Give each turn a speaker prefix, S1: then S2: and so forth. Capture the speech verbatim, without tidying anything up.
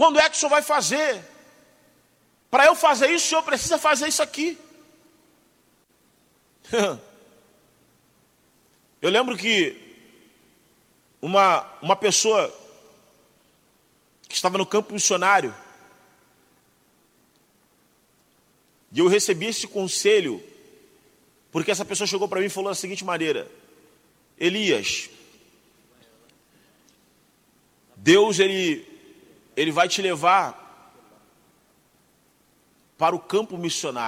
S1: Quando é que o senhor vai fazer? Para eu fazer isso, o senhor precisa fazer isso aqui. Eu lembro que uma, uma pessoa que estava no campo missionário, e eu recebi esse conselho, porque essa pessoa chegou para mim e falou da seguinte maneira: Elias, Deus ele, ele vai te levar para o campo missionário.